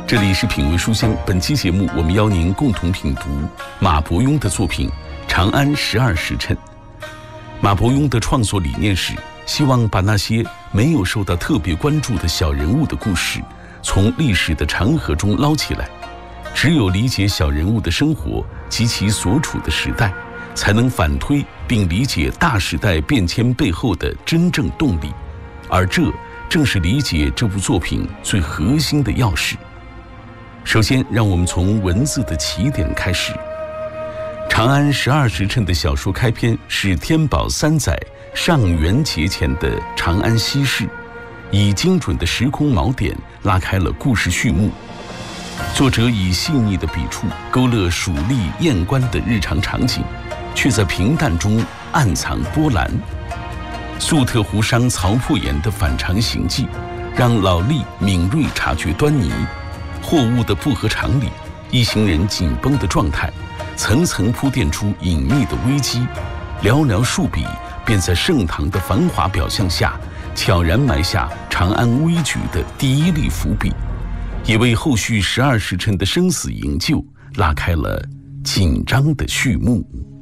这里是品味书香，本期节目我们邀您共同品读马伯庸的作品《长安12时辰》。马伯庸的创作理念是希望把那些没有受到特别关注的小人物的故事从历史的长河中捞起来。只有理解小人物的生活及其所处的时代，才能反推并理解大时代变迁背后的真正动力，而这正是理解这部作品最核心的钥匙。首先，让我们从文字的起点开始。长安12时辰的小说开篇是天宝3载上元节前的长安西市，以精准的时空锚点拉开了故事序幕。作者以细腻的笔触勾勒蜀吏验官的日常场景，却在平淡中暗藏波澜。粟特湖商曹破岩的反常行迹，让老吏敏锐察觉端倪。货物的不合常理，一行人紧绷的状态，层层铺垫出隐秘的危机，寥寥数笔便在盛唐的繁华表象下，悄然埋下长安危局的第一粒伏笔，也为后续12时辰的生死营救拉开了紧张的序幕。